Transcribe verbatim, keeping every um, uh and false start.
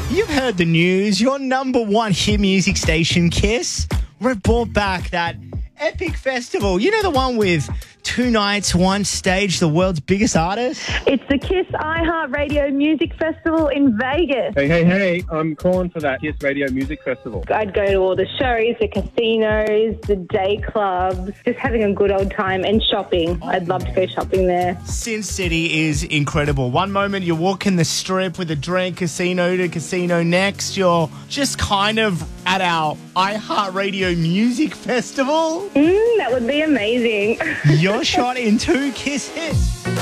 You've heard the news. Your number one hit music station, Kiss, we've brought back that epic festival. You know, the one with two nights, one stage, the world's biggest artist? It's the Kiss iHeartRadio Music Festival in Vegas. Hey, hey, hey, I'm calling for that Kiss Radio Music Festival. I'd go to all the shows, the casinos, the day clubs, just having a good old time and shopping. I'd love to go shopping there. Sin City is incredible. One moment you're walking the strip with a drink, casino to casino. Next, you're just kind of at our iHeartRadio Music Festival. Mm, that would be amazing. Your shot in two Kiss hits.